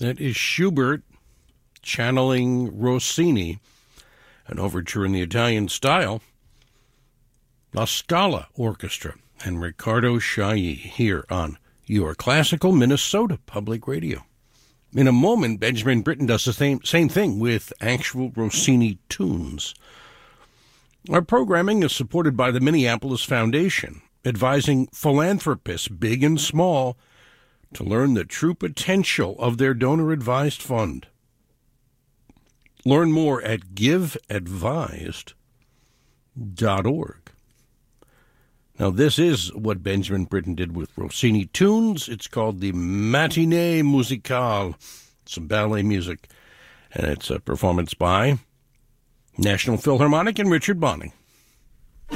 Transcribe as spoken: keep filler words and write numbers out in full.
That is Schubert channeling Rossini, an overture in the Italian style. La Scala Orchestra and Riccardo Chailly here on your Classical Minnesota Public Radio. In a moment, Benjamin Britten does the same, same thing with actual Rossini tunes. Our programming is supported by the Minneapolis Foundation, advising philanthropists, big and small, to learn the true potential of their donor-advised fund. Learn more at give advised dot org. Now, this is what Benjamin Britten did with Rossini tunes. It's called the Matinée Musicale. Some ballet music, and it's a performance by National Philharmonic and Richard Bonning.